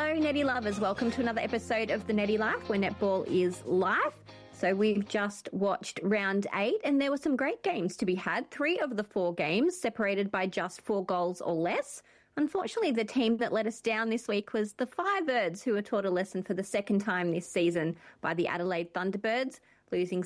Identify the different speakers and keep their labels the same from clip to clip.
Speaker 1: Hello, Netty lovers. Welcome to another episode of The Netty Life, where netball is life. So we've just watched round 8 and there were some great games to be had. 3 of the 4 games separated by just 4 goals or less. Unfortunately, the team that let us down this week was the Firebirds, who were taught a lesson for the second time this season by the Adelaide Thunderbirds, losing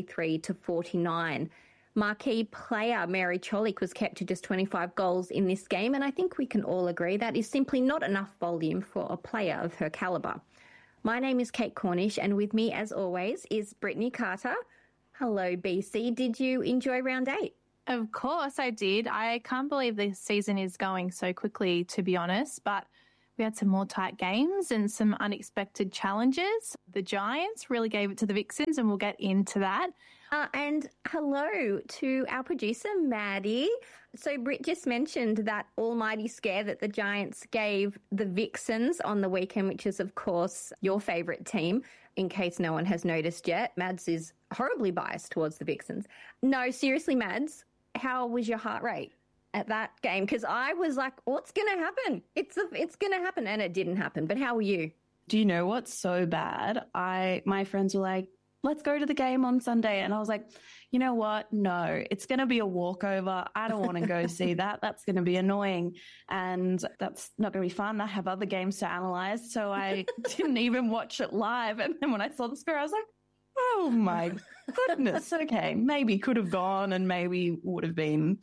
Speaker 1: 73-49. Marquee player Mary Cholik was kept to just 25 goals in this game, and I think we can all agree that is simply not enough volume for a player of her calibre. My name is Kate Cornish, and with me, as always, is Brittany Carter. Hello, BC. Did you enjoy round 8?
Speaker 2: Of course I did. I can't believe this season is going so quickly, to be honest, but we had some more tight games and some unexpected challenges. The Giants really gave it to the Vixens, and we'll get into that.
Speaker 1: And hello to our producer, Maddie. So Britt just mentioned that almighty scare that the Giants gave the Vixens on the weekend, which is, of course, your favourite team, in case no one has noticed yet. Mads is horribly biased towards the Vixens. No, seriously, Mads, how was your heart rate at that game? Because I was like, what's going to happen? It's going to happen, and it didn't happen. But how were you?
Speaker 3: Do you know what's so bad? My friends were like, let's go to the game on Sunday. And I was like, you know what? No, it's going to be a walkover. I don't want to go see that. That's going to be annoying. And that's not going to be fun. I have other games to analyze. So I didn't even watch it live. And then when I saw the score, I was like, oh my goodness. Okay. Maybe could have gone and maybe would have been,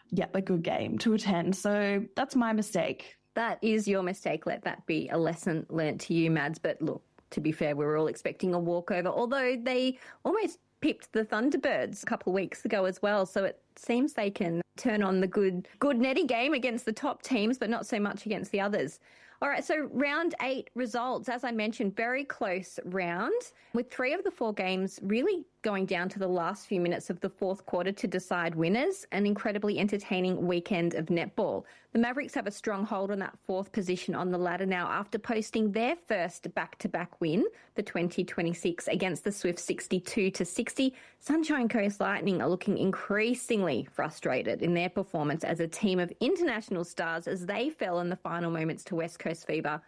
Speaker 3: a good game to attend. So that's my mistake.
Speaker 1: That is your mistake. Let that be a lesson learnt to you, Mads. But look, to be fair, we were all expecting a walkover, although they almost pipped the Thunderbirds a couple of weeks ago as well. So it seems they can turn on the good netty game against the top teams, but not so much against the others. All right, so round 8 results, as I mentioned, very close round, with 3 of the 4 games really going down to the last few minutes of the fourth quarter to decide winners. An incredibly entertaining weekend of netball. The Mavericks have a strong hold on that 4th position on the ladder now after posting their first back-to-back win, the 2026 against the Swifts 62-60. Sunshine Coast Lightning are looking increasingly frustrated in their performance as a team of international stars as they fell in the final moments to West Coast Fever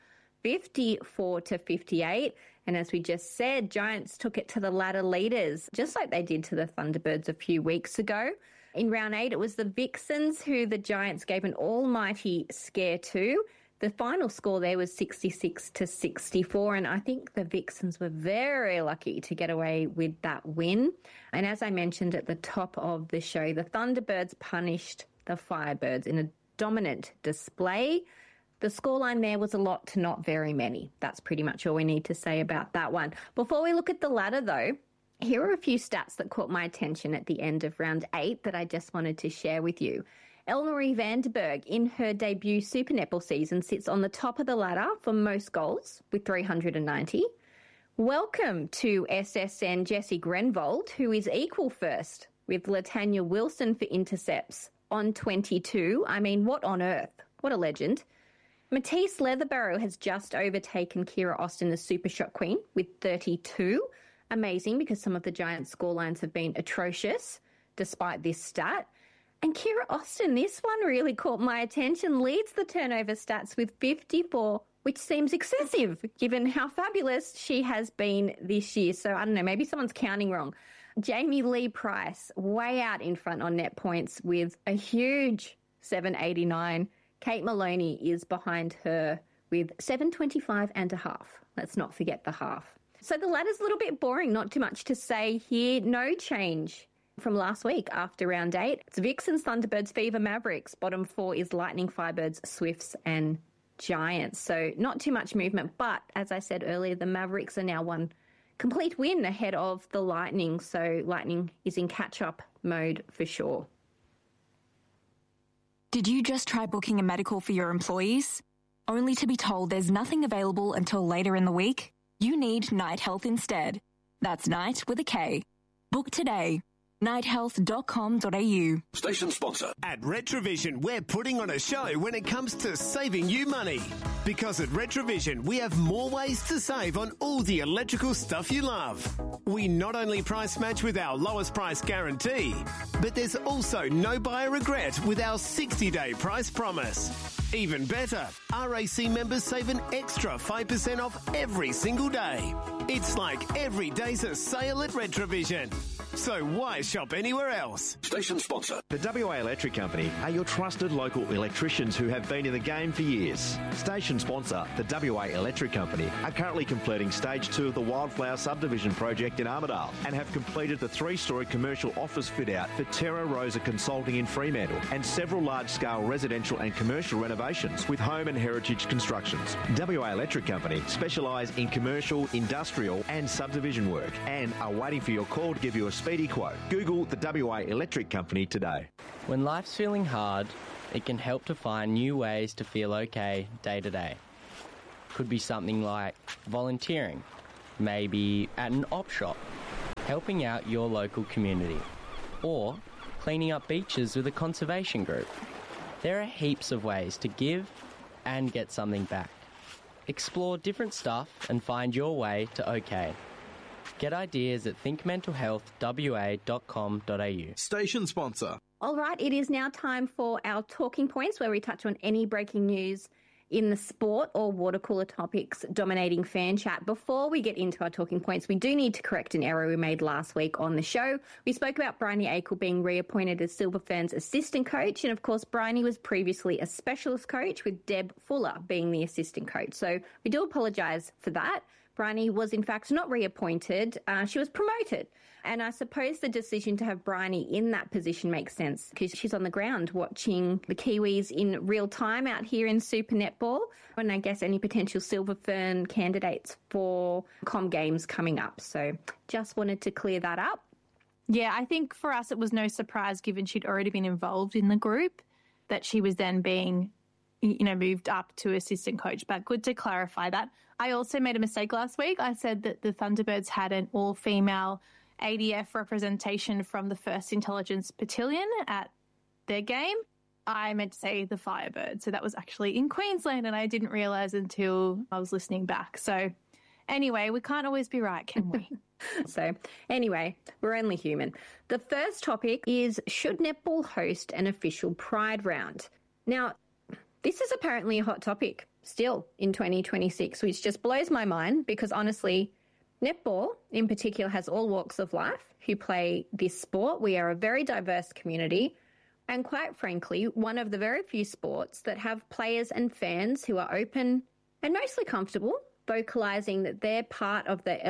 Speaker 1: 54-58. And as we just said, Giants took it to the ladder leaders, just like they did to the Thunderbirds a few weeks ago. In round 8, it was the Vixens who the Giants gave an almighty scare to. The final score there was 66-64, and I think the Vixens were very lucky to get away with that win. And as I mentioned at the top of the show, the Thunderbirds punished the Firebirds in a dominant display. The scoreline there was a lot to not very many. That's pretty much all we need to say about that one. Before we look at the ladder, though, here are a few stats that caught my attention at the end of round 8 that I just wanted to share with you. Elmarie Vandenberg, in her debut Super Netball season, sits on the top of the ladder for most goals with 390. Welcome to SSN Jessie Grenvold, who is equal first with Latanya Wilson for intercepts on 22. I mean, what on earth? What a legend. Matisse Leatherbarrow has just overtaken Kira Austin as Super Shot Queen with 32. Amazing, because some of the Giants' scorelines have been atrocious despite this stat. And Kira Austin, this one really caught my attention, leads the turnover stats with 54, which seems excessive given how fabulous she has been this year. So I don't know, maybe someone's counting wrong. Jamie Lee Price, way out in front on net points with a huge 789. Kate Maloney is behind her with 725 and a half. Let's not forget the half. So the ladder's a little bit boring, not too much to say here. No change from last week after round 8. It's Vixens, Thunderbirds, Fever, Mavericks. Bottom 4 is Lightning, Firebirds, Swifts and Giants. So not too much movement. But as I said earlier, the Mavericks are now one complete win ahead of the Lightning. So Lightning is in catch-up mode for sure.
Speaker 4: Did you just try booking a medical for your employees? Only to be told there's nothing available until later in the week? You need Night Health instead. That's Night with a K. Book today. nighthealth.com.au.
Speaker 5: Station sponsor.
Speaker 6: At Retrovision, we're putting on a show when it comes to saving you money. Because at Retrovision, we have more ways to save on all the electrical stuff you love. We not only price match with our lowest price guarantee, but there's also no buyer regret with our 60-day price promise. Even better, RAC members save an extra 5% off every single day. It's like every day's a sale at Retrovision. So why shop anywhere else?
Speaker 5: Station sponsor.
Speaker 7: The WA Electric Company are your trusted local electricians who have been in the game for years. Station sponsor, the WA Electric Company, are currently completing Stage 2 of the Wildflower Subdivision project in Armidale and have completed the 3-storey commercial office fit-out for Terra Rosa Consulting in Fremantle and several large-scale residential and commercial renovations with home and heritage constructions. WA Electric Company specialise in commercial, industrial and subdivision work and are waiting for your call to give you a speedy quote. Google the WA Electric Company today.
Speaker 8: When life's feeling hard, it can help to find new ways to feel okay day to day. Could be something like volunteering, maybe at an op shop, helping out your local community, or cleaning up beaches with a conservation group. There are heaps of ways to give and get something back. Explore different stuff and find your way to okay. Get ideas at thinkmentalhealthwa.com.au.
Speaker 5: Station sponsor.
Speaker 1: All right, it is now time for our talking points where we touch on any breaking news in the sport or water cooler topics dominating fan chat. Before we get into our talking points, we do need to correct an error we made last week on the show. We spoke about Bryony Akel being reappointed as Silver Ferns assistant coach, and of course Bryony was previously a specialist coach with Deb Fuller being the assistant coach. So we do apologise for that. Bryony was in fact not reappointed, she was promoted. And I suppose the decision to have Bryony in that position makes sense because she's on the ground watching the Kiwis in real time out here in Super Netball. And I guess any potential Silver Fern candidates for Com Games coming up. So just wanted to clear that up.
Speaker 2: Yeah, I think for us it was no surprise given she'd already been involved in the group that she was then being, moved up to assistant coach. But good to clarify that. I also made a mistake last week. I said that the Thunderbirds had an all-female ADF representation from the 1st Intelligence Battalion at their game. I meant to say the Firebirds. So that was actually in Queensland and I didn't realise until I was listening back. So anyway, we can't always be right, can we?
Speaker 1: So anyway, we're only human. The first topic is, should netball host an official Pride round? Now, this is apparently a hot topic still in 2026, which just blows my mind because honestly, netball in particular has all walks of life who play this sport. We are a very diverse community and quite frankly, one of the very few sports that have players and fans who are open and mostly comfortable vocalising that they're part of the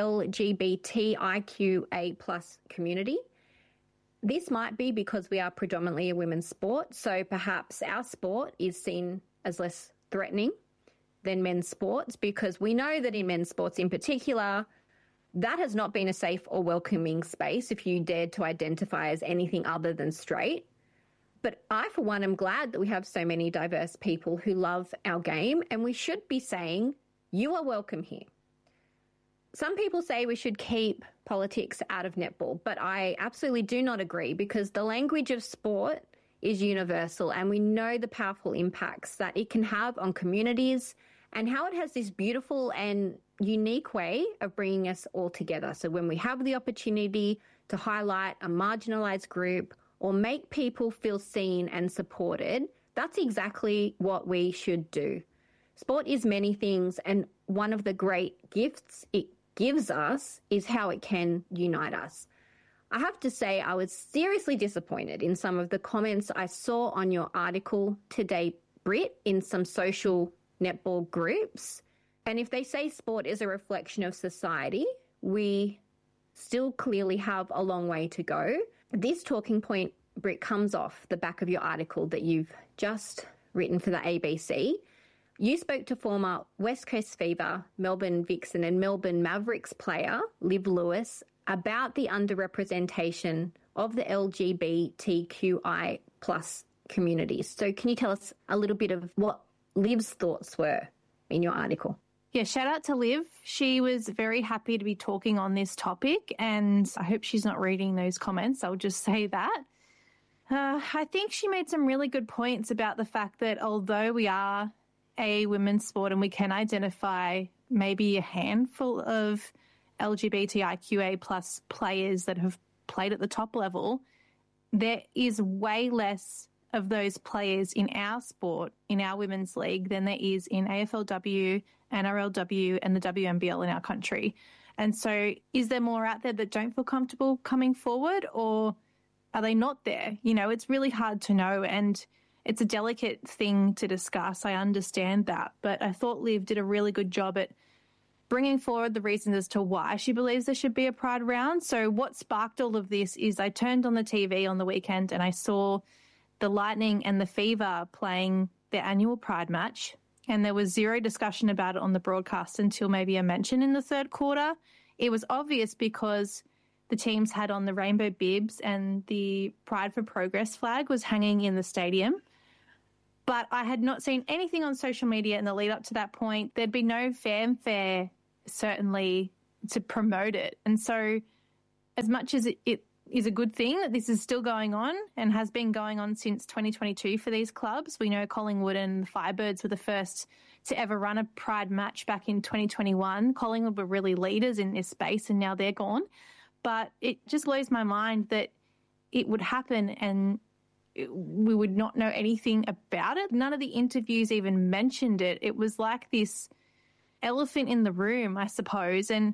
Speaker 1: LGBTIQA+ community. This might be because we are predominantly a women's sport, so perhaps our sport is seen as less threatening than men's sports because we know that in men's sports in particular, that has not been a safe or welcoming space if you dared to identify as anything other than straight. But I, for one, am glad that we have so many diverse people who love our game, and we should be saying, you are welcome here. Some people say we should keep politics out of netball, but I absolutely do not agree because the language of sport is universal and we know the powerful impacts that it can have on communities and how it has this beautiful and unique way of bringing us all together. So when we have the opportunity to highlight a marginalised group or make people feel seen and supported, that's exactly what we should do. Sport is many things, and one of the great gifts it gives us is how it can unite us. I have to say I was seriously disappointed in some of the comments I saw on your article today, Britt, in some social netball groups. And if they say sport is a reflection of society, we still clearly have a long way to go. This talking point, Britt, comes off the back of your article that you've just written for the ABC. You spoke to former West Coast Fever, Melbourne Vixen and Melbourne Mavericks player Liv Lewis about the underrepresentation of the LGBTQI+ communities. So can you tell us a little bit of what Liv's thoughts were in your article?
Speaker 2: Yeah, shout out to Liv. She was very happy to be talking on this topic, and I hope she's not reading those comments. I'll just say that. I think she made some really good points about the fact that although we are a women's sport and we can identify maybe a handful of LGBTIQA plus players that have played at the top level, there is way less of those players in our sport, in our women's league, than there is in AFLW, NRLW and the WNBL in our country. And so is there more out there that don't feel comfortable coming forward, or are they not there? You know, it's really hard to know, and it's a delicate thing to discuss. I understand that. But I thought Liv did a really good job at bringing forward the reasons as to why she believes there should be a Pride round. So what sparked all of this is I turned on the TV on the weekend and I saw the Lightning and the Fever playing their annual Pride match, and there was zero discussion about it on the broadcast until maybe a mention in the third quarter. It was obvious because the teams had on the rainbow bibs and the Pride for Progress flag was hanging in the stadium. But I had not seen anything on social media in the lead up to that point. There'd be no fanfare, certainly, to promote it. And so as much as it is a good thing that this is still going on and has been going on since 2022 for these clubs, we know Collingwood and the Firebirds were the first to ever run a Pride match back in 2021. Collingwood were really leaders in this space and now they're gone. But it just blows my mind that it would happen and we would not know anything about it. None of the interviews even mentioned it. It was like this elephant in the room, I suppose. And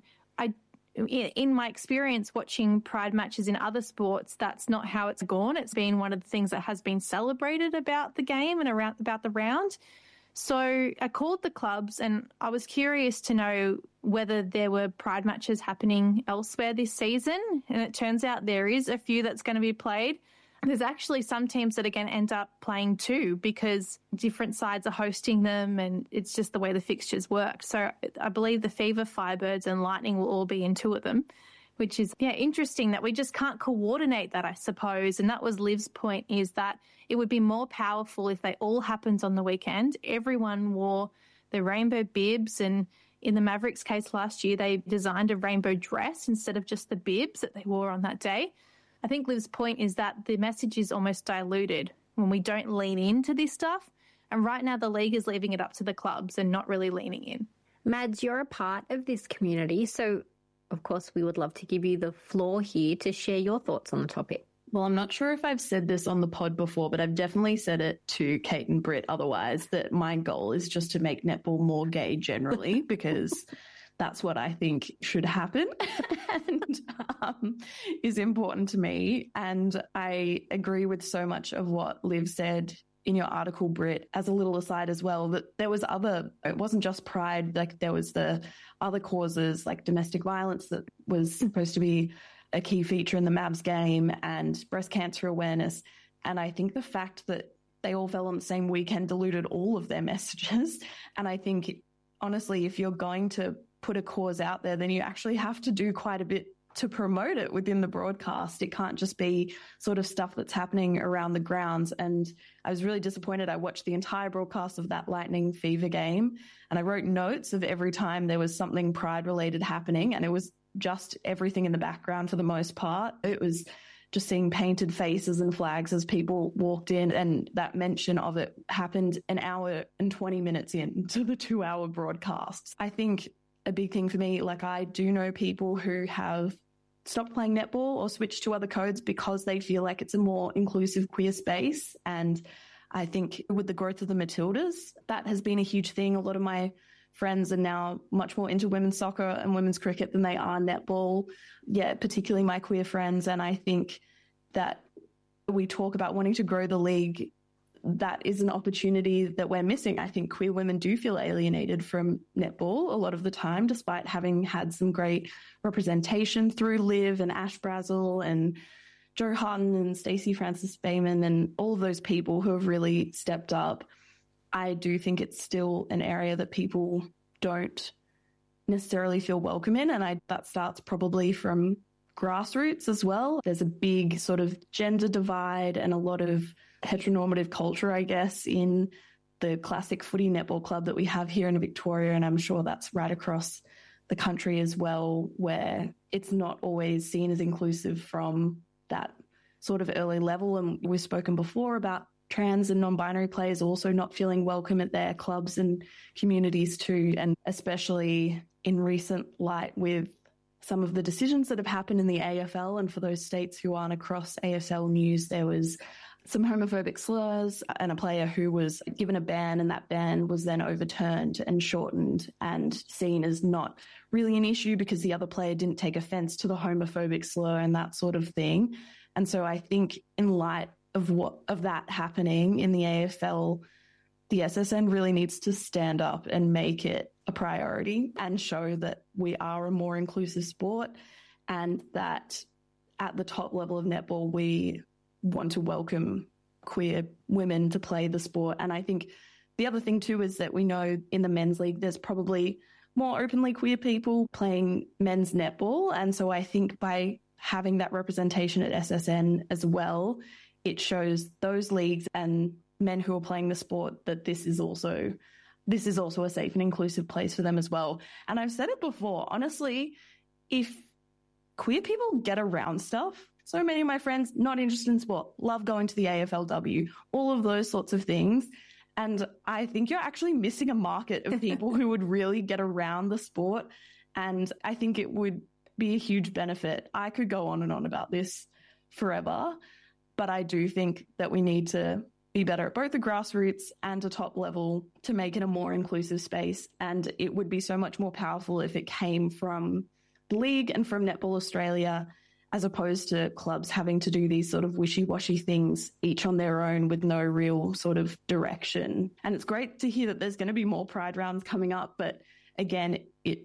Speaker 2: in my experience watching Pride matches in other sports, that's not how it's gone. It's been one of the things that has been celebrated about the game and about the round. So I called the clubs and I was curious to know whether there were Pride matches happening elsewhere this season. And it turns out there is a few that's going to be played. There's actually some teams that are going to end up playing too because different sides are hosting them and it's just the way the fixtures work. So I believe the Fever, Firebirds and Lightning will all be in two of them, which is interesting that we just can't coordinate that, I suppose. And that was Liv's point, is that it would be more powerful if they all happened on the weekend. Everyone wore the rainbow bibs, and in the Mavericks case last year, they designed a rainbow dress instead of just the bibs that they wore on that day. I think Liv's point is that the message is almost diluted when we don't lean into this stuff. And right now the league is leaving it up to the clubs and not really leaning in.
Speaker 1: Mads, you're a part of this community, so of course we would love to give you the floor here to share your thoughts on the topic.
Speaker 3: Well, I'm not sure if I've said this on the pod before, but I've definitely said it to Kate and Britt otherwise, that my goal is just to make netball more gay generally because that's what I think should happen and is important to me. And I agree with so much of what Liv said in your article, Britt, as a little aside as well, that there was it wasn't just Pride, like there was the other causes like domestic violence that was supposed to be a key feature in the Mavs game, and breast cancer awareness. And I think the fact that they all fell on the same weekend diluted all of their messages. And I think, honestly, if you're going to put a cause out there, then you actually have to do quite a bit to promote it within the broadcast. It can't just be sort of stuff that's happening around the grounds. And I was really disappointed. I watched the entire broadcast of that Lightning Fever game and I wrote notes of every time there was something Pride related happening, and it was just everything in the background for the most part. It was just seeing painted faces and flags as people walked in, and that mention of it happened an hour and 20 minutes into the 2-hour broadcast. I think a big thing for me, like I do know people who have stopped playing netball or switched to other codes because they feel like it's a more inclusive queer space. And I think with the growth of the Matildas, that has been a huge thing. A lot of my friends are now much more into women's soccer and women's cricket than they are netball. Yeah, particularly my queer friends. And I think that we talk about wanting to grow the league. That is an opportunity that we're missing. I think queer women do feel alienated from netball a lot of the time, despite having had some great representation through Liv and Ash Brazel and Jo Hutton and Stacey Francis Bayman and all of those people who have really stepped up. I do think it's still an area that people don't necessarily feel welcome in, and that starts probably from grassroots as well. There's a big sort of gender divide and a lot of heteronormative culture, I guess, in the classic footy netball club that we have here in Victoria, and I'm sure that's right across the country as well, where it's not always seen as inclusive from that sort of early level. And we've spoken before about trans and non-binary players also not feeling welcome at their clubs and communities too, and especially in recent light with some of the decisions that have happened in the AFL. And for those states who aren't across AFL news, there was some homophobic slurs and a player who was given a ban, and that ban was then overturned and shortened and seen as not really an issue because the other player didn't take offence to the homophobic slur and that sort of thing. And so I think in light of that happening in the AFL, the SSN really needs to stand up and make it a priority and show that we are a more inclusive sport, and that at the top level of netball, we want to welcome queer women to play the sport. And I think the other thing too is that we know in the men's league, there's probably more openly queer people playing men's netball. And so I think by having that representation at SSN as well, it shows those leagues and men who are playing the sport that this is also a safe and inclusive place for them as well. And I've said it before, honestly, if queer people get around stuff, so many of my friends not interested in sport, love going to the AFLW, all of those sorts of things. And I think you're actually missing a market of people who would really get around the sport. And I think it would be a huge benefit. I could go on and on about this forever, but I do think that we need to be better at both the grassroots and a top level to make it a more inclusive space. And it would be so much more powerful if it came from the league and from Netball Australia, as opposed to clubs having to do these sort of wishy-washy things each on their own with no real sort of direction. And it's great to hear that there's going to be more Pride rounds coming up, but again,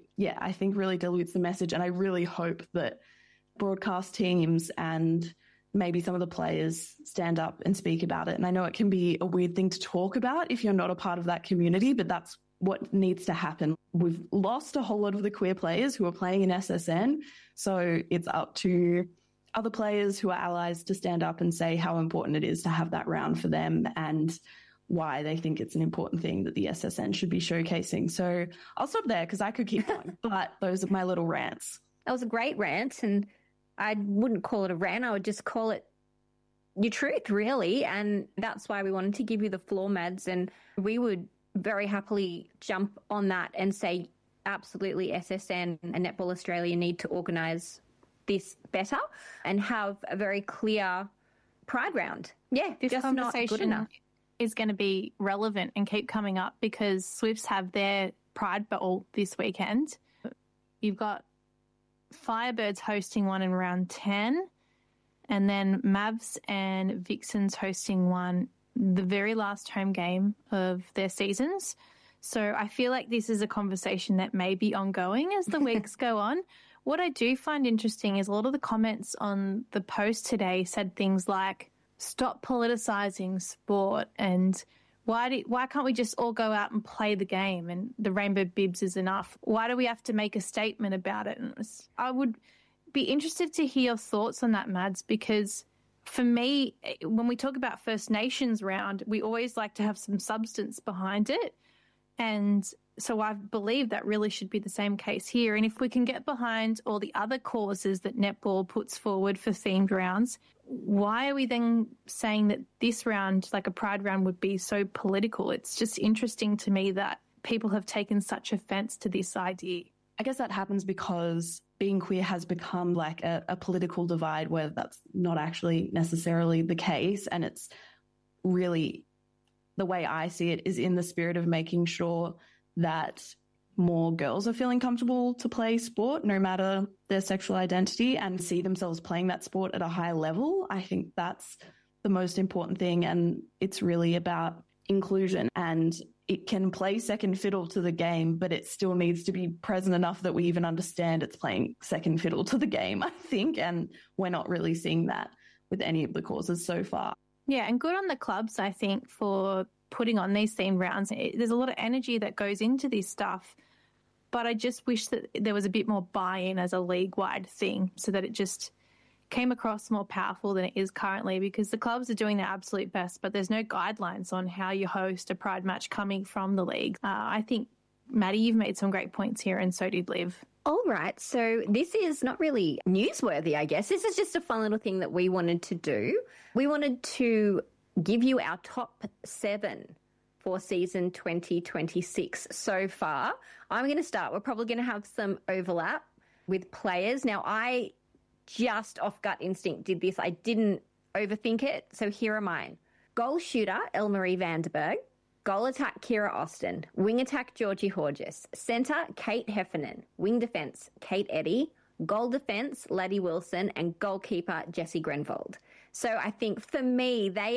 Speaker 3: I think really dilutes the message. And I really hope that broadcast teams and maybe some of the players stand up and speak about it. And I know it can be a weird thing to talk about if you're not a part of that community, but that's what needs to happen. We've lost a whole lot of the queer players who are playing in SSN, so it's up to other players who are allies to stand up and say how important it is to have that round for them and why they think it's an important thing that the SSN should be showcasing. So I'll stop there because I could keep going, but those are my little rants.
Speaker 1: That was a great rant, and I wouldn't call it a rant. I would just call it your truth, really. And that's why we wanted to give you the floor, Mads, and we would very happily jump on that and say, absolutely, SSN and Netball Australia need to organise this better and have a very clear Pride round. Yeah,
Speaker 2: this
Speaker 1: just not good
Speaker 2: conversation
Speaker 1: enough.
Speaker 2: Is going to be relevant and keep coming up because Swifts have their Pride Bowl this weekend. You've got Firebirds hosting one in round 10, and then Mavs and Vixens hosting one the very last home game of their seasons. So I feel like this is a conversation that may be ongoing as the weeks go on. What I do find interesting is a lot of the comments on the post today said things like, stop politicizing sport, and why can't we just all go out and play the game, and the rainbow bibs is enough? Why do we have to make a statement about it? And I would be interested to hear your thoughts on that, Mads, because for me, when we talk about First Nations round, we always like to have some substance behind it. And so I believe that really should be the same case here. And if we can get behind all the other causes that netball puts forward for themed rounds, why are we then saying that this round, like a Pride round, would be so political? It's just interesting to me that people have taken such offence to this idea.
Speaker 3: I guess that happens because being queer has become like a political divide where that's not actually necessarily the case. And it's really, the way I see it is in the spirit of making sure that more girls are feeling comfortable to play sport, no matter their sexual identity, and see themselves playing that sport at a high level. I think that's the most important thing. And it's really about inclusion, and it can play second fiddle to the game, but it still needs to be present enough that we even understand it's playing second fiddle to the game, I think. And we're not really seeing that with any of the causes so far.
Speaker 2: Yeah, and good on the clubs, I think, for putting on these themed rounds. There's a lot of energy that goes into this stuff, but I just wish that there was a bit more buy-in as a league-wide thing so that it just came across more powerful than it is currently because the clubs are doing their absolute best, but there's no guidelines on how you host a Pride match coming from the league. I think, Maddie, you've made some great points here, and so did Liv.
Speaker 1: All right, so this is not really newsworthy, I guess. This is just a fun little thing that we wanted to do. We wanted to give you our top 7 for season 2026 so far. I'm going to start. We're probably going to have some overlap with players. Now, I just off gut instinct did this. I didn't overthink it. So here are mine. Goal shooter, Elmarie Vandenberg. Goal attack, Kira Austin. Wing attack, Georgie Horgis. Centre, Kate Heffernan. Wing defence, Kate Eddy. Goal defence, Laddie Wilson. And goalkeeper, Jessie Grenvold. So I think for me, they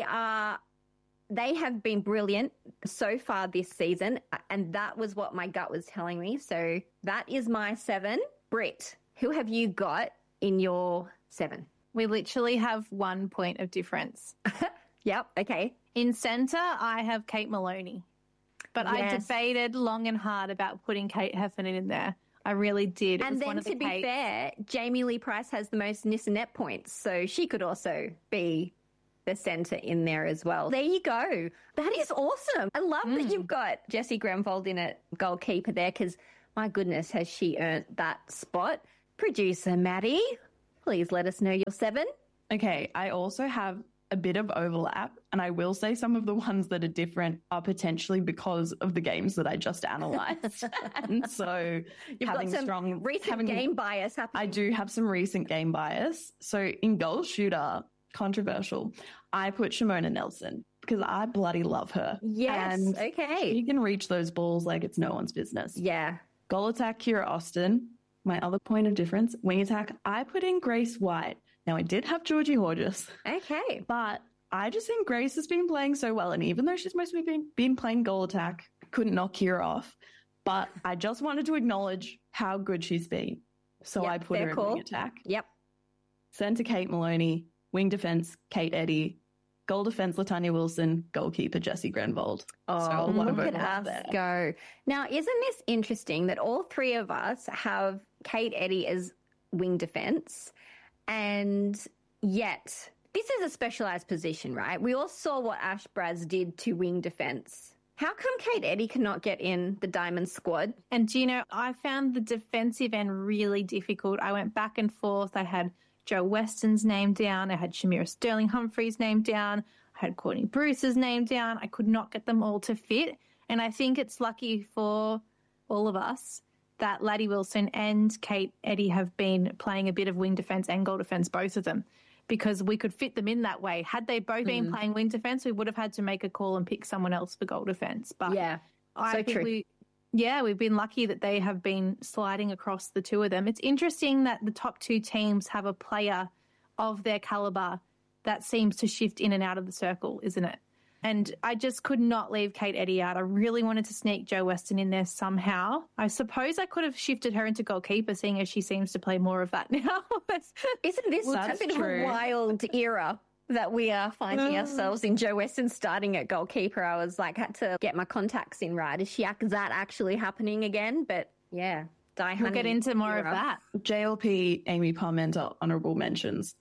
Speaker 1: have been brilliant so far this season. And that was what my gut was telling me. So that is my 7. Britt, who have you got in your 7?
Speaker 2: We literally have 1 point of difference.
Speaker 1: Yep, okay.
Speaker 2: In centre, I have Kate Maloney. But
Speaker 1: Yes.
Speaker 2: I debated long and hard about putting Kate Heffernan in there. I really did.
Speaker 1: And then to be fair, Jamie Lee Price has the most Nissanet points, so she could also be the centre in there as well. There you go. That is awesome. I love that you've got Jessie Grenvold in at goalkeeper there because, my goodness, has she earned that spot. Producer Maddie, please let us know your 7.
Speaker 3: Okay, I also have a bit of overlap, and I will say some of the ones that are different are potentially because of the games that I just analysed. And so
Speaker 1: You've got some recent game bias happening.
Speaker 3: I do have some recent game bias. So in goal shooter, controversial, I put Shimona Nelson because I bloody love her.
Speaker 1: Yes,
Speaker 3: and
Speaker 1: okay.
Speaker 3: She can reach those balls like it's no one's business.
Speaker 1: Yeah.
Speaker 3: Goal attack, Kira Austin. My other point of difference, wing attack, I put in Grace White. Now, I did have Georgie Horgis.
Speaker 1: Okay.
Speaker 3: But I just think Grace has been playing so well. And even though she's mostly been playing goal attack, couldn't knock Kira off. But I just wanted to acknowledge how good she's been. So
Speaker 1: Yep,
Speaker 3: I put her in wing attack.
Speaker 1: Yep.
Speaker 3: Centre, Kate Maloney. Wing defence, Kate Eddy. Goal defence, Latanya Wilson. Goalkeeper, Jessie Grenvold.
Speaker 1: Oh,
Speaker 3: so
Speaker 1: look at us go. Now, isn't this interesting that all 3 of us have Kate Eddy as wing defence, and yet this is a specialised position, right? We all saw what Ash Braz did to wing defence. How come Kate Eddy cannot get in the Diamond squad?
Speaker 2: And, do you know, I found the defensive end really difficult. I went back and forth. I had Joe Weston's name down. I had Shamira Sterling-Humphrey's name down. I had Courtney Bruce's name down. I could not get them all to fit. And I think it's lucky for all of us that Laddie Wilson and Kate Eddy have been playing a bit of wing defence and goal defence, both of them, because we could fit them in that way. Had they both been playing wing defence, we would have had to make a call and pick someone else for goal defence. But
Speaker 1: yeah,
Speaker 2: I think we've been lucky that they have been sliding across the 2 of them. It's interesting that the top 2 teams have a player of their calibre that seems to shift in and out of the circle, isn't it? And I just could not leave Kate Eddy out. I really wanted to sneak Joe Weston in there somehow. I suppose I could have shifted her into goalkeeper, seeing as she seems to play more of that now.
Speaker 1: Isn't this a bit of a wild era that we are finding ourselves in? Joe Weston starting at goalkeeper. I was like, had to get my contacts in right. Is that actually happening again? But yeah,
Speaker 2: we'll get into more of that.
Speaker 3: JLP, Amy Parmenter, honourable mentions.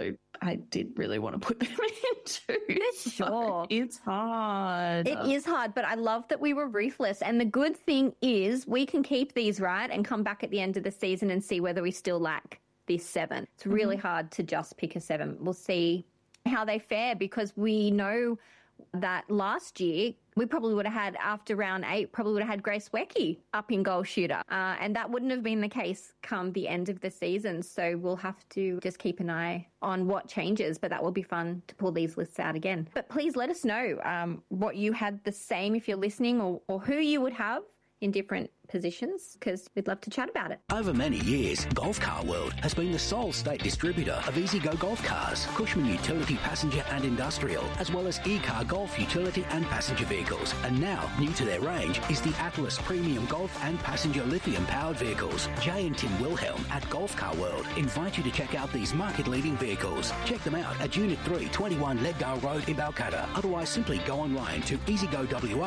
Speaker 3: I did really want to put them in too.
Speaker 1: Sure.
Speaker 3: It's hard.
Speaker 1: It is hard, but I love that we were ruthless. And the good thing is we can keep these right and come back at the end of the season and see whether we still lack this 7. It's really hard to just pick a 7. We'll see how they fare because we know that last year we probably would have had, after round 8, probably would have had Grace Wecky up in goal shooter. And that wouldn't have been the case come the end of the season. So we'll have to just keep an eye on what changes, but that will be fun to pull these lists out again. But please let us know what you had the same if you're listening or who you would have in different positions, because we'd love to chat about it.
Speaker 9: Over many years, Golf Car World has been the sole state distributor of EasyGo golf cars, Cushman utility passenger and industrial, as well as E-Car Golf utility and passenger vehicles. And now, new to their range is the Atlas Premium Golf and Passenger Lithium-powered vehicles. Jay and Tim Wilhelm at Golf Car World invite you to check out these market-leading vehicles. Check them out at Unit 3, 21 Leaddale Road in Balcatta. Otherwise, simply go online to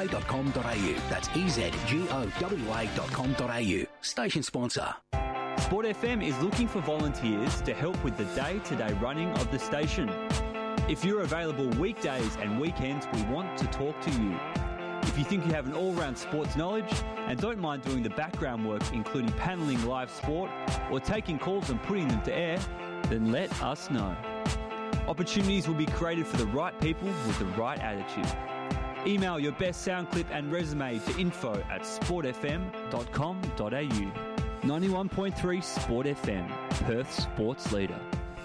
Speaker 9: easygowa.com.au. That's EZGOWA.com.au. Station sponsor.
Speaker 10: Sport FM is looking for volunteers to help with the day-to-day running of the station. If you're available weekdays and weekends, we want to talk to you. If you think you have an all-round sports knowledge and don't mind doing the background work, including panelling live sport or taking calls and putting them to air, then let us know. Opportunities will be created for the right people with the right attitude. Email your best sound clip and resume to info@sportfm.com.au. 91.3 Sport FM, Perth's sports leader.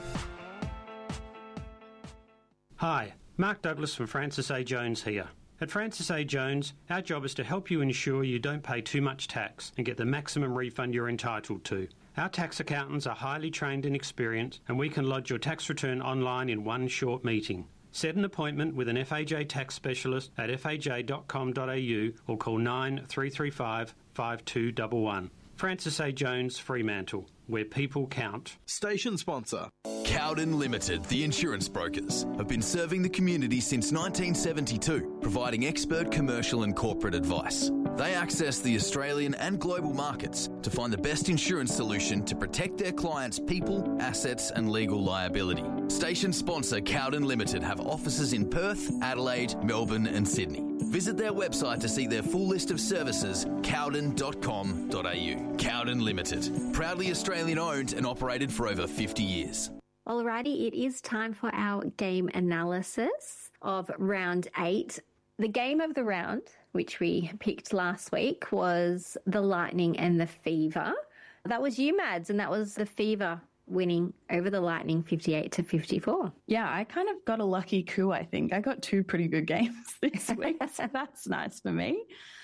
Speaker 11: Hi, Mark Douglas from Francis A. Jones here. At Francis A. Jones, our job is to help you ensure you don't pay too much tax and get the maximum refund you're entitled to. Our tax accountants are highly trained and experienced, and we can lodge your tax return online in one short meeting. Set an appointment with an FAJ tax specialist at faj.com.au or call 9335 5211. Francis A. Jones, Fremantle, where people count.
Speaker 5: Station sponsor.
Speaker 12: Cowden Limited, the insurance brokers, have been serving the community since 1972, providing expert commercial and corporate advice. They access the Australian and global markets to find the best insurance solution to protect their clients' people, assets and legal liability. Station sponsor Cowden Limited have offices in Perth, Adelaide, Melbourne and Sydney. Visit their website to see their full list of services, cowden.com.au. Cowden Limited, proudly Australian owned and operated for over 50 years.
Speaker 1: Alrighty, it is time for our game analysis of round 8. The game of the round, which we picked last week, was the Lightning and the Fever. That was you, Mads, and that was the Fever winning over the Lightning 58-54.
Speaker 3: Yeah, I kind of got a lucky coup, I think. I got 2 pretty good games this week, so that's nice for me.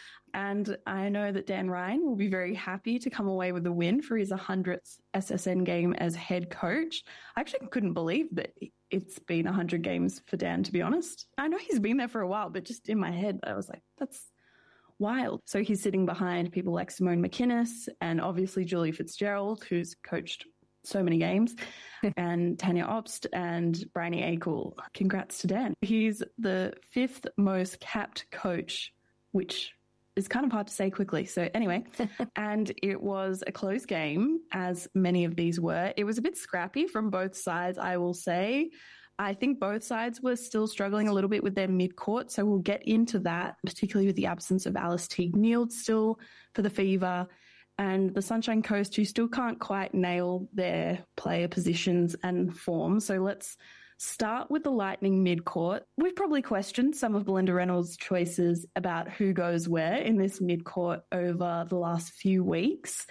Speaker 3: And I know that Dan Ryan will be very happy to come away with a win for his 100th SSN game as head coach. I actually couldn't believe that it's been 100 games for Dan, to be honest. I know he's been there for a while, but just in my head, I was like, that's wild. So he's sitting behind people like Simone McInnes and obviously Julie Fitzgerald, who's coached so many games, and Tanya Obst and Bryony Akel. Congrats to Dan. He's the 5th most capped coach, which is kind of hard to say quickly. So anyway, and it was a close game, as many of these were. It was a bit scrappy from both sides, I will say. I think both sides were still struggling a little bit with their mid-court, so we'll get into that, particularly with the absence of Alice Teague-Nield still for the Fever, and the Sunshine Coast, who still can't quite nail their player positions and form. So let's start with the Lightning mid-court. We've probably questioned some of Belinda Reynolds' choices about who goes where in this mid-court over the last few weeks.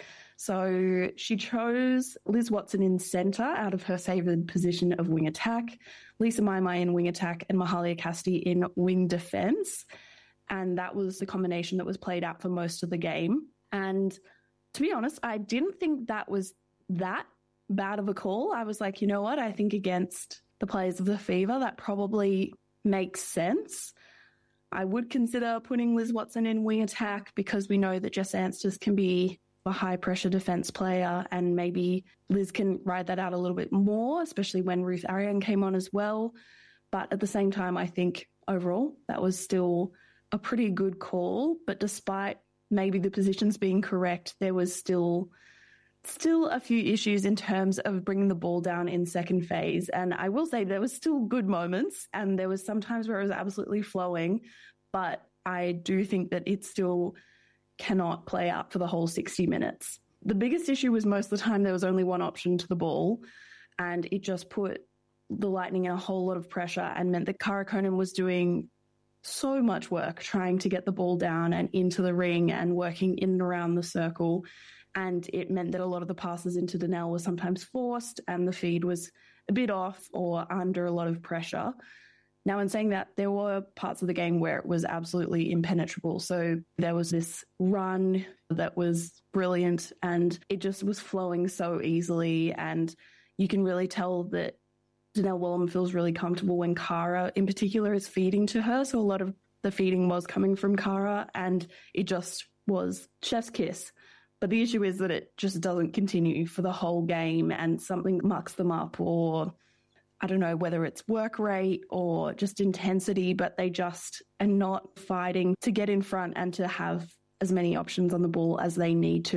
Speaker 3: So she chose Liz Watson in centre out of her favoured position of wing attack, Lisa Maimai in wing attack, and Mahalia Cassidy in wing defence. And that was the combination that was played out for most of the game. And to be honest, I didn't think that was that bad of a call. I was like, you know what? I think against the players of the Fever, that probably makes sense. I would consider putting Liz Watson in wing attack because we know that Jess Anstis can be a high-pressure defence player, and maybe Liz can ride that out a little bit more, especially when Ruth Arian came on as well. But at the same time, I think overall that was still a pretty good call. But despite maybe the positions being correct, there was still a few issues in terms of bringing the ball down in second phase. And I will say there was still good moments, and there was some times where it was absolutely flowing, but I do think that it still cannot play out for the whole 60 minutes. The biggest issue was most of the time there was only one option to the ball, and it just put the Lightning in a whole lot of pressure and meant that Cara Conan was doing so much work trying to get the ball down and into the ring and working in and around the circle. And it meant that a lot of the passes into Donnell were sometimes forced and the feed was a bit off or under a lot of pressure. Now, in saying that, there were parts of the game where it was absolutely impenetrable. So there was this run that was brilliant and it just was flowing so easily. And you can really tell that Donnell Wallam feels really comfortable when Cara in particular is feeding to her. So a lot of the feeding was coming from Cara and it just was chef's kiss. But the issue is that it just doesn't continue for the whole game and something mucks them up, or I don't know whether it's work rate or just intensity, but they just are not fighting to get in front and to have as many options on the ball as they need to.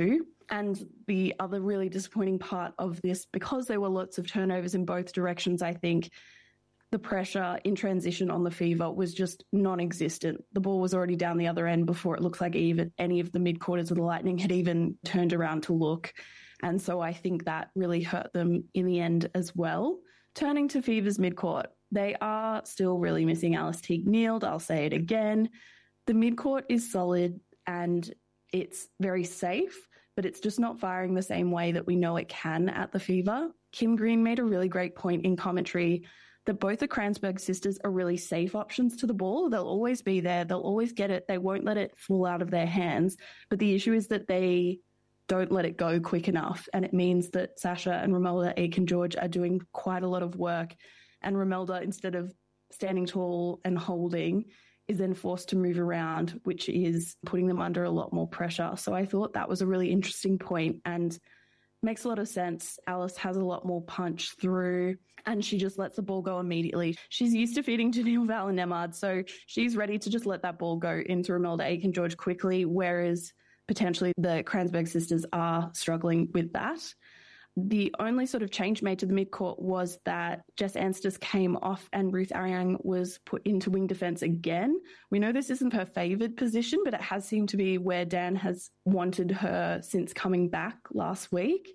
Speaker 3: And the other really disappointing part of this, because there were lots of turnovers in both directions, I think the pressure in transition on the Fever was just non-existent. The ball was already down the other end before it looked like even any of the mid-quarters of the Lightning had even turned around to look. And so I think that really hurt them in the end as well. Turning to Fever's mid-court, they are still really missing Alice Teague-Neeld. I'll say it again. The mid-court is solid and it's very safe, but it's just not firing the same way that we know it can at the Fever. Kim Green made a really great point in commentary that both the Kranzberg sisters are really safe options to the ball. They'll always be there. They'll always get it. They won't let it fall out of their hands. But the issue is that they don't let it go quick enough. And it means that Sasha and Romelda Aiken-George are doing quite a lot of work. And Romelda, instead of standing tall and holding, is then forced to move around, which is putting them under a lot more pressure. So I thought that was a really interesting point and makes a lot of sense. Alice has a lot more punch through and she just lets the ball go immediately. She's used to feeding Danielle Valle-Nemard, so she's ready to just let that ball go into Romelda Aiken-George quickly, whereas potentially the Kranzberg sisters are struggling with that. The only sort of change made to the midcourt was that Jess Anstis came off and Ruth Ariang was put into wing defence again. We know this isn't her favoured position, but it has seemed to be where Dan has wanted her since coming back last week.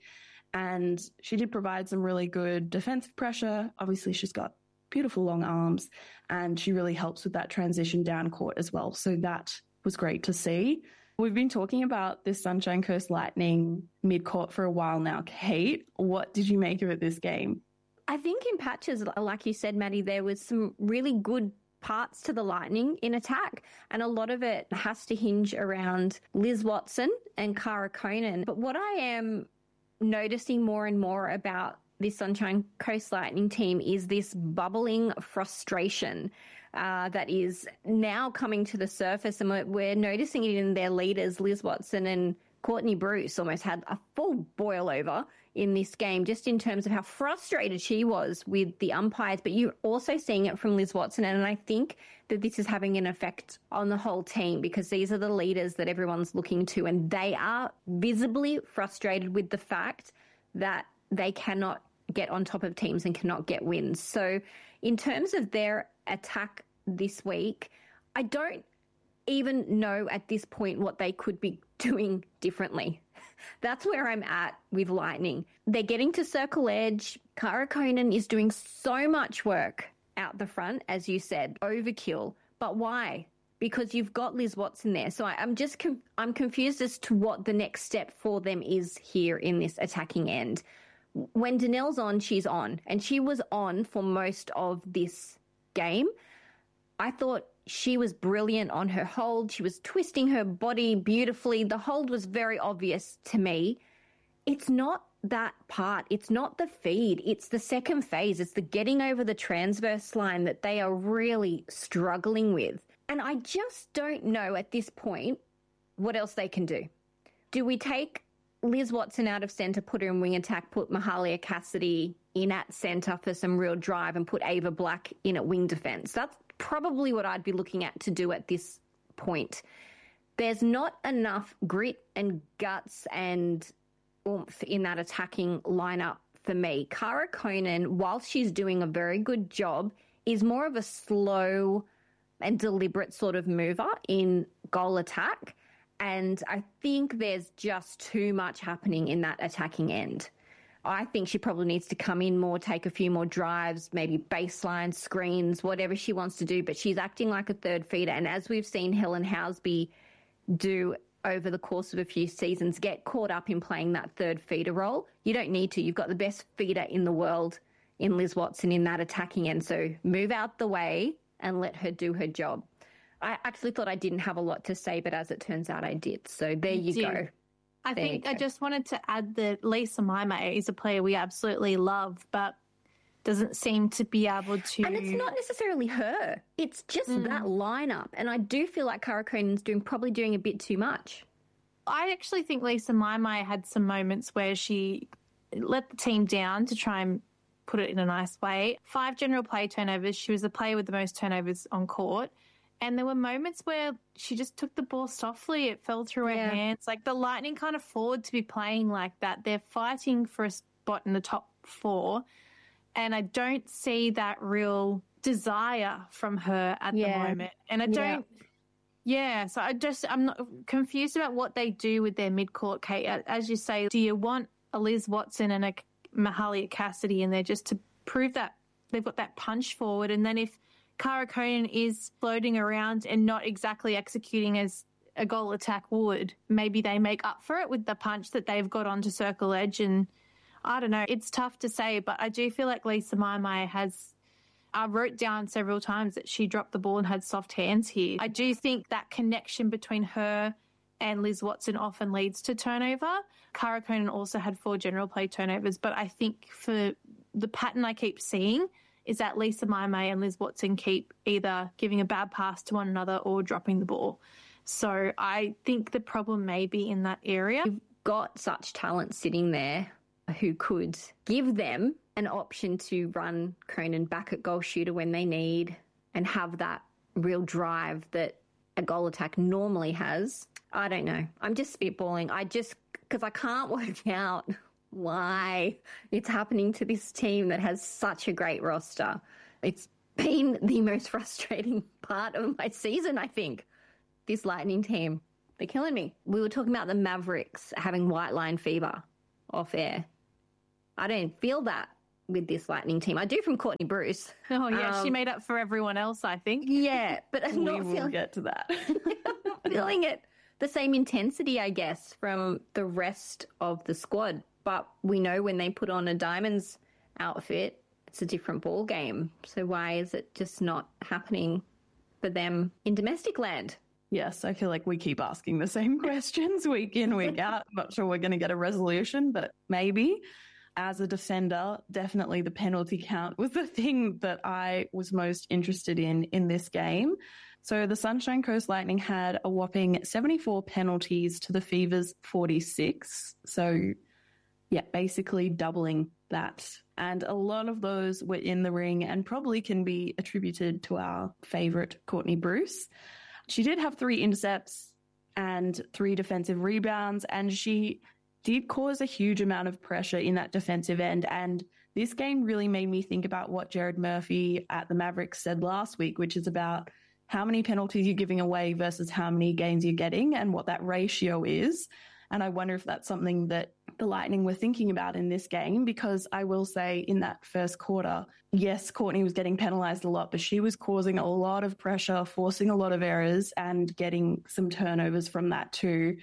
Speaker 3: And she did provide some really good defensive pressure. Obviously, she's got beautiful long arms and she really helps with that transition down court as well. So that was great to see. We've been talking about this Sunshine Coast Lightning mid-court for a while now. Kate, what did you make of it this game?
Speaker 1: I think in patches, like you said, Maddie, there was some really good parts to the Lightning in attack, and a lot of it has to hinge around Liz Watson and Cara Conan. But what I am noticing more and more about this Sunshine Coast Lightning team is this bubbling frustration that is now coming to the surface, and we're noticing it in their leaders. Liz Watson and Courtney Bruce almost had a full boil over in this game, just in terms of how frustrated she was with the umpires. But you're also seeing it from Liz Watson, and I think that this is having an effect on the whole team because these are the leaders that everyone's looking to, and they are visibly frustrated with the fact that they cannot get on top of teams and cannot get wins. So in terms of their attack this week, I don't even know at this point what they could be doing differently. That's where I'm at with Lightning. They're getting to circle edge. Cara Conan is doing so much work out the front, as you said, overkill. But why? Because you've got Liz Watson there. So I'm confused as to what the next step for them is here in this attacking end. When Danelle's on, she's on. And she was on for most of this game. I thought she was brilliant on her hold. She was twisting her body beautifully. The hold was very obvious to me. It's not that part. It's not the feed. It's the second phase. It's the getting over the transverse line that they are really struggling with. And I just don't know at this point what else they can do. Do we take Liz Watson out of centre, put her in wing attack, put Mahalia Cassidy in at centre for some real drive and put Ava Black in at wing defence? That's probably what I'd be looking at to do at this point. There's not enough grit and guts and oomph in that attacking lineup for me. Cara Conan, whilst she's doing a very good job, is more of a slow and deliberate sort of mover in goal attack. And I think there's just too much happening in that attacking end. I think she probably needs to come in more, take a few more drives, maybe baseline, screens, whatever she wants to do. But she's acting like a third feeder. And as we've seen Helen Housby do over the course of a few seasons, get caught up in playing that third feeder role. You don't need to. You've got the best feeder in the world in Liz Watson in that attacking end. So move out the way and let her do her job. I actually thought I didn't have a lot to say, but as it turns out, I did. So there you go.
Speaker 2: I think I just wanted to add that Lisa Maimai is a player we absolutely love, but doesn't seem to be able to...
Speaker 1: And it's not necessarily her. It's just that lineup. And I do feel like Cara Conan's probably doing a bit too much.
Speaker 2: I actually think Lisa Maimai had some moments where she let the team down, to try and put it in a nice way. 5 general play turnovers. She was the player with the most turnovers on court. And there were moments where she just took the ball softly. It fell through her hands. Like, the Lightning can't afford to be playing like that. They're fighting for a spot in the top 4. And I don't see that real desire from her at the moment. And I don't, so I'm not confused about what they do with their midcourt, Kate. As you say, do you want a Liz Watson and a Mahalia Cassidy in there just to prove that they've got that punch forward? And then if Cara Conan is floating around and not exactly executing as a goal attack would, maybe they make up for it with the punch that they've got onto circle edge. And I don't know, it's tough to say, but I do feel like Lisa Maimai I wrote down several times that she dropped the ball and had soft hands here. I do think that connection between her and Liz Watson often leads to turnover. Cara Conan also had 4 general play turnovers, but I think for the pattern I keep seeing is that Lisa Maimai and Liz Watson keep either giving a bad pass to one another or dropping the ball. So I think the problem may be in that area.
Speaker 1: You've got such talent sitting there who could give them an option to run Conan back at goal shooter when they need and have that real drive that a goal attack normally has. I don't know. I'm just spitballing. Because I can't work out why it's happening to this team that has such a great roster. It's been the most frustrating part of my season, I think. This Lightning team, they're killing me. We were talking about the Mavericks having white line fever off air. I don't feel that with this Lightning team. I do from Courtney Bruce.
Speaker 2: Oh, yeah, she made up for everyone else, I think.
Speaker 1: Yeah, but I'm not
Speaker 3: feeling... get to that.
Speaker 1: feeling it the same intensity, I guess, from the rest of the squad. But we know when they put on a Diamonds outfit, it's a different ball game. So why is it just not happening for them in domestic land?
Speaker 3: Yes, I feel like we keep asking the same questions week in, week out. I'm not sure we're going to get a resolution, but maybe. As a defender, definitely the penalty count was the thing that I was most interested in this game. So the Sunshine Coast Lightning had a whopping 74 penalties to the Fever's 46. So, yeah, basically doubling that. And a lot of those were in the ring and probably can be attributed to our favourite Courtney Bruce. She did have 3 intercepts and 3 defensive rebounds, and she did cause a huge amount of pressure in that defensive end. And this game really made me think about what Jared Murphy at the Mavericks said last week, which is about how many penalties you're giving away versus how many gains you're getting and what that ratio is. And I wonder if that's something that the Lightning were thinking about in this game, because I will say in that first quarter, yes, Courtney was getting penalised a lot, but she was causing a lot of pressure, forcing a lot of errors and getting some turnovers from that too.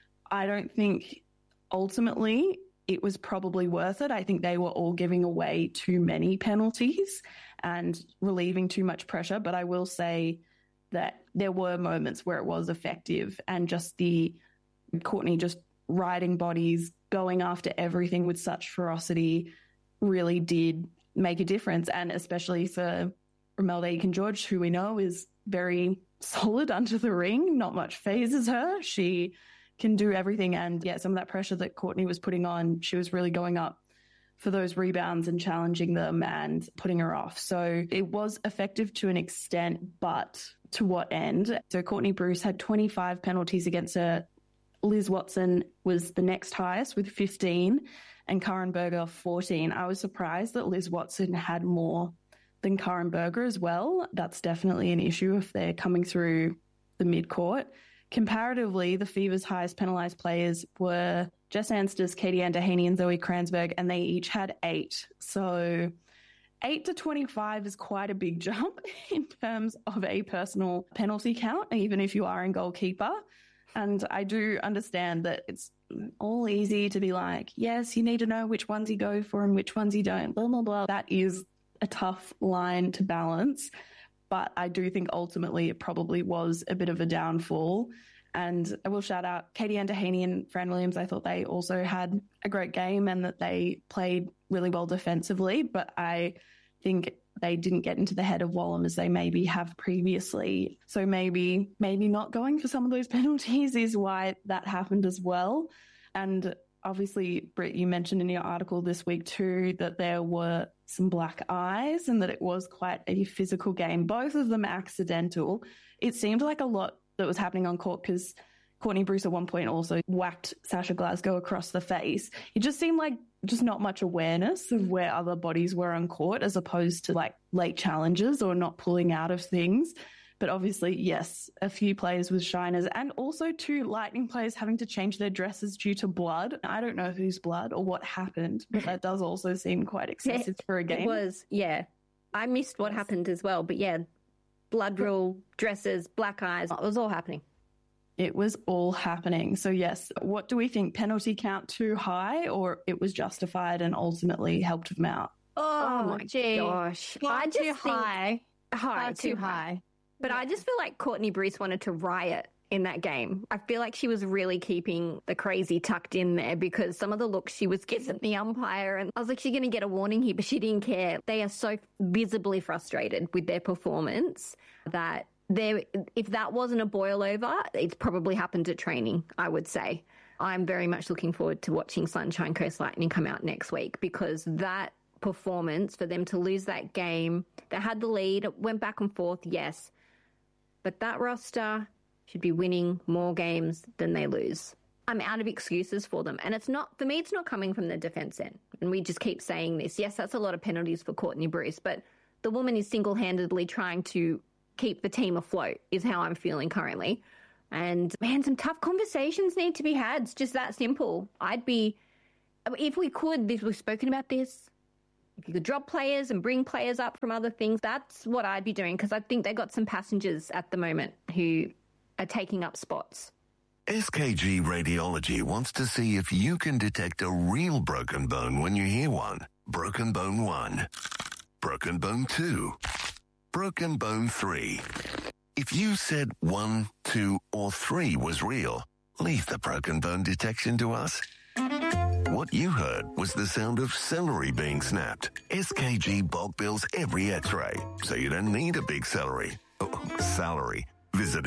Speaker 3: I don't think ultimately it was probably worth it. I think they were all giving away too many penalties and relieving too much pressure. But I will say that there were moments where it was effective, and just the Courtney just riding bodies, going after everything with such ferocity really did make a difference. And especially for Imelda Eakin-George, who we know is very solid under the ring, not much phases her. She can do everything. And yeah, some of that pressure that Courtney was putting on, she was really going up for those rebounds and challenging them and putting her off. So it was effective to an extent, but to what end? So Courtney Bruce had 25 penalties against her. Liz Watson was the next highest with 15 and Karen Berger 14. I was surprised that Liz Watson had more than Karen Berger as well. That's definitely an issue if they're coming through the midcourt. Comparatively, the Fever's highest penalised players were Jess Ansters, Katie-Ann Dehaney and Zoe Kranzberg, and they each had 8. So 8 to 25 is quite a big jump in terms of a personal penalty count, even if you are in goalkeeper. And I do understand that it's all easy to be like, yes, you need to know which ones you go for and which ones you don't, blah, blah, blah. That is a tough line to balance. But I do think ultimately it probably was a bit of a downfall. And I will shout out Katie-Ann Dehaney and Fran Williams. I thought they also had a great game and that they played really well defensively. But I think they didn't get into the head of Wallam as they maybe have previously. So maybe not going for some of those penalties is why that happened as well. And obviously, Britt, you mentioned in your article this week too that there were some black eyes and that it was quite a physical game. Both of them accidental. It seemed like a lot that was happening on court because Courtney Bruce at one point also whacked Sasha Glasgow across the face. It just seemed like just not much awareness of where other bodies were on court as opposed to like late challenges or not pulling out of things. But obviously, yes, a few players with shiners and also 2 Lightning players having to change their dresses due to blood. I don't know whose blood or what happened, but that does also seem quite excessive for a game.
Speaker 1: It was, yeah. I missed what happened as well. But yeah, blood rule, dresses, black eyes, it was all happening.
Speaker 3: It was all happening. So yes, what do we think? Penalty count too high or it was justified and ultimately helped them out?
Speaker 1: Oh my gosh.
Speaker 2: I just think
Speaker 1: too high. But I just feel like Courtney Bruce wanted to riot in that game. I feel like she was really keeping the crazy tucked in there because some of the looks she was giving the umpire, and I was like, she's going to get a warning here, but she didn't care. They are so visibly frustrated with their performance that if that wasn't a boil over, it's probably happened at training, I would say. I'm very much looking forward to watching Sunshine Coast Lightning come out next week because that performance, for them to lose that game, they had the lead, it went back and forth, yes. But that roster should be winning more games than they lose. I'm out of excuses for them. And it's not, for me, it's not coming from the defense end. And we just keep saying this. Yes, that's a lot of penalties for Courtney Bruce, but the woman is single-handedly trying to keep the team afloat, is how I'm feeling currently. And man, some tough conversations need to be had. It's just that simple. If we could, we've spoken about this, if you could drop players and bring players up from other things, that's what I'd be doing because I think they got some passengers at the moment who are taking up spots.
Speaker 13: SKG Radiology wants to see if you can detect a real broken bone when you hear one. Broken bone 1. Broken bone 2. Broken bone 3. If you said 1, 2, or 3 was real, leave the broken bone detection to us. What you heard was the sound of celery being snapped. SKG bulk bills every x-ray, so you don't need a big salary. Visit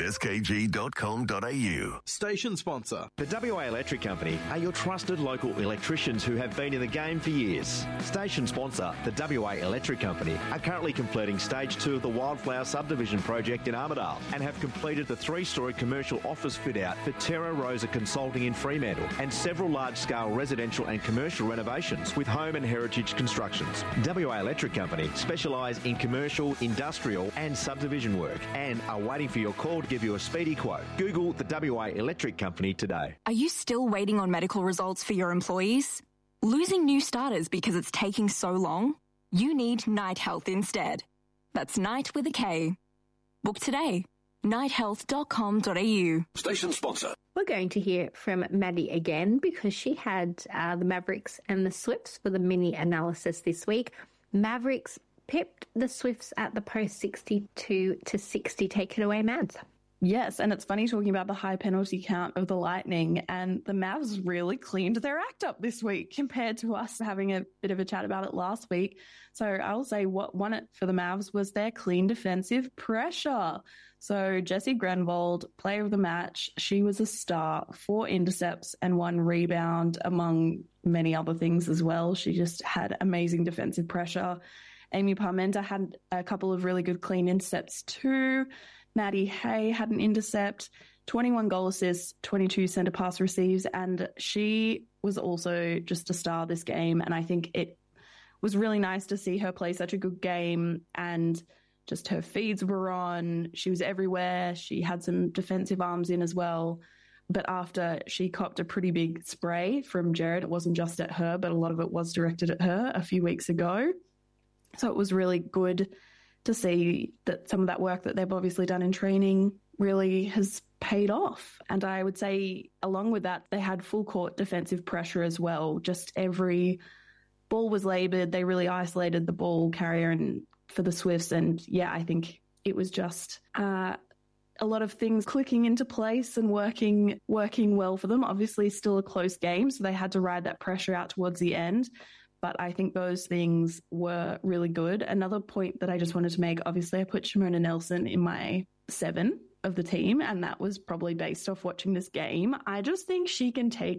Speaker 13: skg.com.au.
Speaker 5: Station sponsor.
Speaker 7: The WA Electric Company are your trusted local electricians who have been in the game for years. Station sponsor, the WA Electric Company, are currently completing Stage 2 of the Wildflower Subdivision project in Armidale and have completed the 3-storey commercial office fit-out for Terra Rosa Consulting in Fremantle and several large-scale residential and commercial renovations with home and heritage constructions. WA Electric Company specialise in commercial, industrial and subdivision work and are waiting for your call to give you a speedy quote. Google the WA Electric Company today.
Speaker 4: Are you still waiting on medical results for your employees? Losing new starters because it's taking so long? You need Night Health instead. That's Night with a K. Book today. nighthealth.com.au.
Speaker 5: Station sponsor.
Speaker 1: We're going to hear from Maddie again because she had the Mavericks and the Swifts for the mini analysis this week. Mavericks pipped the Swifts at the post 62-60. Take it away, Mads.
Speaker 3: Yes, and it's funny talking about the high penalty count of the Lightning, and the Mavs really cleaned their act up this week compared to us having a bit of a chat about it last week. So I'll say what won it for the Mavs was their clean defensive pressure. So Jessie Grenvold, player of the match, she was a star, 4 intercepts and 1 rebound, among many other things as well. She just had amazing defensive pressure. Amy Parmenter had a couple of really good clean intercepts too. Maddie Hay had an intercept, 21 goal assists, 22 centre pass receives, and she was also just a star this game. And I think it was really nice to see her play such a good game, and just her feeds were on. She was everywhere. She had some defensive arms in as well. But after she copped a pretty big spray from Jared, it wasn't just at her, but a lot of it was directed at her a few weeks ago. So it was really good to see that some of that work that they've obviously done in training really has paid off. And I would say along with that, they had full court defensive pressure as well. Just every ball was laboured. They really isolated the ball carrier and for the Swifts. And yeah, I think it was just a lot of things clicking into place and working well for them. Obviously still a close game, so they had to ride that pressure out towards the end. But I think those things were really good. Another point that I just wanted to make, obviously I put Shimona Nelson in my 7 of the team, and that was probably based off watching this game. I just think she can take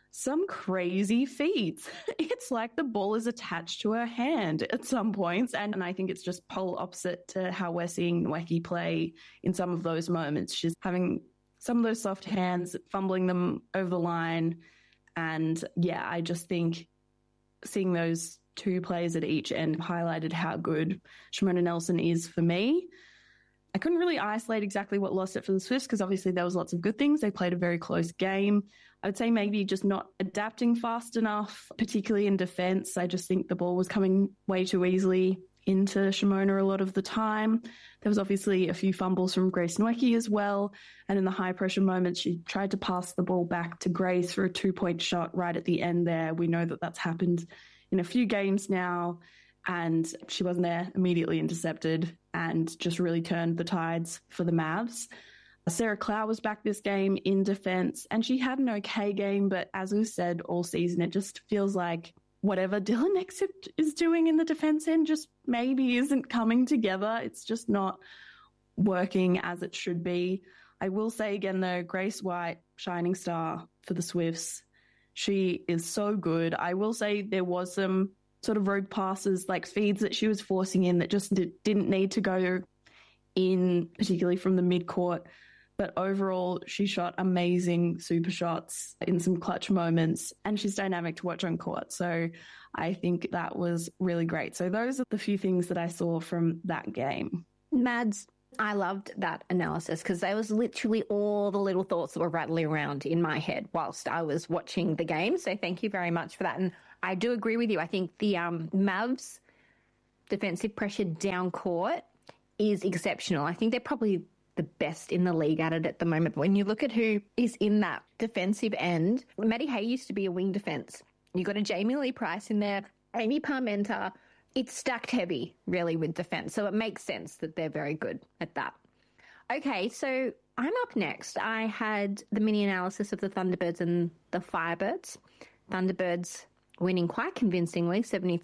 Speaker 3: some crazy feats. It's like the ball is attached to her hand at some points. And I think it's just polar opposite to how we're seeing Nweke play in some of those moments. She's having some of those soft hands, fumbling them over the line. And yeah, I just think seeing those two players at each end highlighted how good Shimona Nelson is for me. I couldn't really isolate exactly what lost it for the Swifts because obviously there was lots of good things. They played a very close game. I would say maybe just not adapting fast enough, particularly in defence. I just think the ball was coming way too easily into Shimona a lot of the time. There was obviously a few fumbles from Grace Nweke as well. And in the high pressure moments, she tried to pass the ball back to Grace for a 2-point shot right at the end there. We know that that's happened in a few games now. And she wasn't there, immediately intercepted, and just really turned the tides for the Mavs. Sarah Clow was back this game in defence, and she had an okay game, but as we've said all season, it just feels like whatever Dylan Exip is doing in the defence end just maybe isn't coming together. It's just not working as it should be. I will say again, though, Grace White, shining star for the Swifts. She is so good. I will say there was some sort of rogue passes, like feeds that she was forcing in that just didn't need to go in, particularly from the midcourt. But overall, she shot amazing super shots in some clutch moments, and she's dynamic to watch on court. So I think that was really great. So those are the few things that I saw from that game.
Speaker 1: Mads, I loved that analysis because there was literally all the little thoughts that were rattling around in my head whilst I was watching the game. So thank you very much for that. And I do agree with you. I think the Mavs defensive pressure down court is exceptional. I think they're probably the best in the league at it at the moment. But when you look at who is in that defensive end, Maddie Hay used to be a wing defense. You got a Jamie Lee Price in there, Amy Parmenter. It's stacked heavy, really, with defense. So it makes sense that they're very good at that. Okay, so I'm up next. I had the mini analysis of the Thunderbirds and the Firebirds. Thunderbirds winning quite convincingly,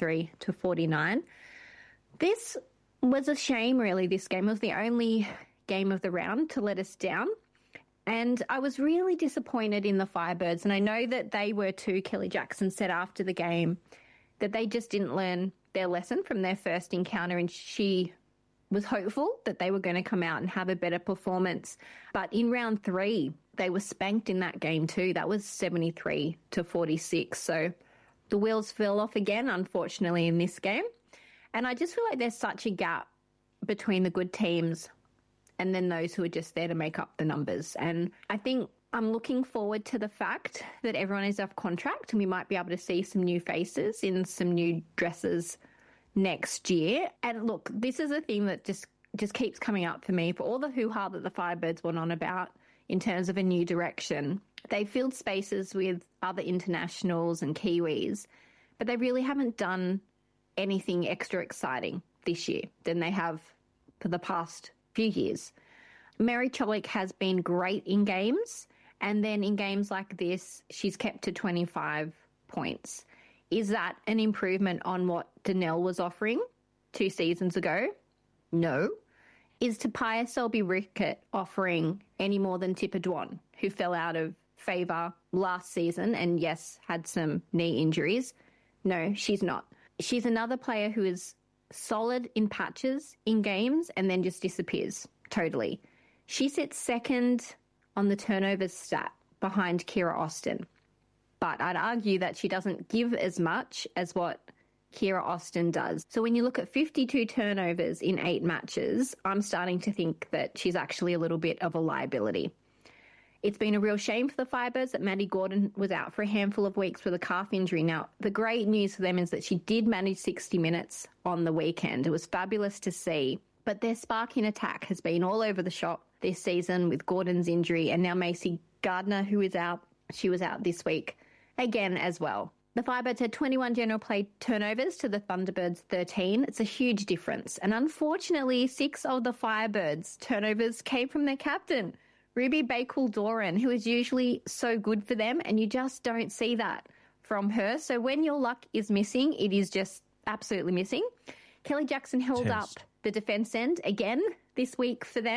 Speaker 1: 73-49. This was a shame, really. This game was the only game of the round to let us down. And I was really disappointed in the Firebirds. And I know that they were too. Kelly Jackson said after the game that they just didn't learn their lesson from their first encounter. And she was hopeful that they were going to come out and have a better performance. But in round 3, they were spanked in that game too. That was 73-46. So the wheels fell off again, unfortunately, in this game. And I just feel like there's such a gap between the good teams and then those who are just there to make up the numbers. And I think I'm looking forward to the fact that everyone is off contract and we might be able to see some new faces in some new dresses next year. And look, this is a thing that just keeps coming up for me. For all the hoo-ha that the Firebirds went on about in terms of a new direction, they filled spaces with other internationals and Kiwis, but they really haven't done anything extra exciting this year than they have for the past few years. Mary Cholik has been great in games, and then in games like this, she's kept to 25 points. Is that an improvement on what Danelle was offering 2 seasons ago? No. Is Tapia Selby-Rickett offering any more than Tipper Dwan, who fell out of favour last season and, yes, had some knee injuries? No, she's not. She's another player who is solid in patches in games and then just disappears totally. She sits second on the turnovers stat behind Kira Austin. But I'd argue that she doesn't give as much as what Kira Austin does. So when you look at 52 turnovers in 8 matches, I'm starting to think that she's actually a little bit of a liability. It's been a real shame for the Firebirds that Maddie Gordon was out for a handful of weeks with a calf injury. Now, the great news for them is that she did manage 60 minutes on the weekend. It was fabulous to see. But their spark in attack has been all over the shop this season with Gordon's injury, and now Macy Gardner, who is out. She was out this week again as well. The Firebirds had 21 general play turnovers to the Thunderbirds' 13. It's a huge difference. And unfortunately, 6 of the Firebirds' turnovers came from their captain, Ruby Bakul-Doran, who is usually so good for them, and you just don't see that from her. So when your luck is missing, it is just absolutely missing. Kelly Jackson held up the defence end again this week for them.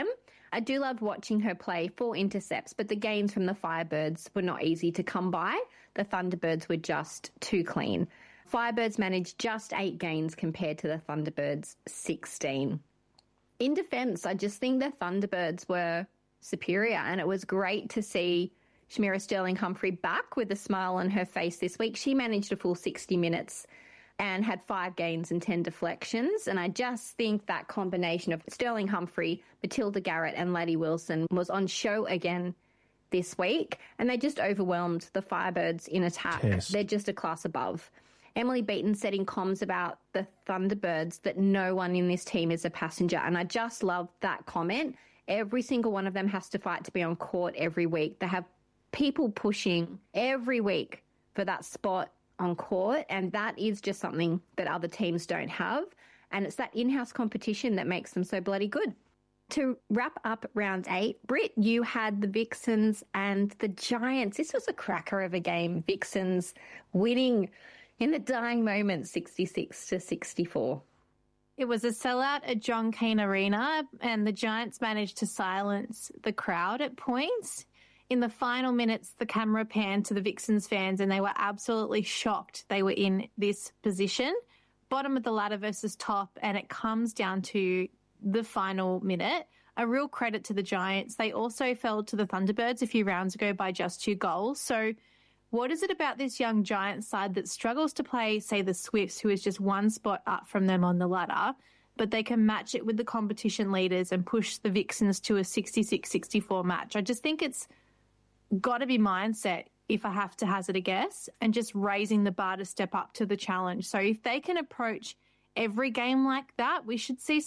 Speaker 1: I do love watching her play. 4 intercepts, but the gains from the Firebirds were not easy to come by. The Thunderbirds were just too clean. Firebirds managed just 8 gains compared to the Thunderbirds' 16. In defence, I just think the Thunderbirds were superior, and it was great to see Shamira Sterling-Humphrey back with a smile on her face this week. She managed a full 60 minutes and had 5 gains and 10 deflections. And I just think that combination of Sterling-Humphrey, Matilda Garrett and Laddie Wilson was on show again this week. And they just overwhelmed the Firebirds in attack. Yes. They're just a class above. Emily Beaton said in comms about the Thunderbirds that no one in this team is a passenger. And I just love that comment. Every single one of them has to fight to be on court every week. They have people pushing every week for that spot on court, and that is just something that other teams don't have, and it's that in-house competition that makes them so bloody good. To wrap up round 8, Britt, you had the Vixens and the Giants. This was a cracker of a game. Vixens winning in the dying moment, 66-64.
Speaker 2: It was a sellout at John Cain Arena, and the Giants managed to silence the crowd at points. In the final minutes, the camera panned to the Vixens fans and they were absolutely shocked they were in this position. Bottom of the ladder versus top, and it comes down to the final minute. A real credit to the Giants. They also fell to the Thunderbirds a few rounds ago by just 2 goals. So what is it about this young Giants side that struggles to play, say, the Swifts, who is just 1 spot up from them on the ladder, but they can match it with the competition leaders and push the Vixens to a 66-64 match? I just think it's got to be mindset, if I have to hazard a guess, and just raising the bar to step up to the challenge. So if they can approach every game like that, we should see